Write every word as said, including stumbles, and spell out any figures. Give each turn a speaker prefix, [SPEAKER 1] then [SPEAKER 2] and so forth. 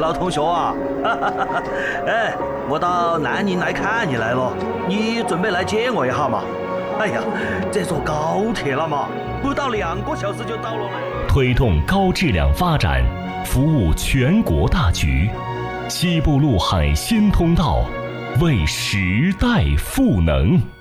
[SPEAKER 1] 老同学啊，哎，我到南宁来看你来了，你准备来接我一下嘛？哎呀，这坐高铁了嘛，不到两个小时就到了嘞。
[SPEAKER 2] 推动高质量发展，服务全国大局，西部陆海新通道，为时代赋能。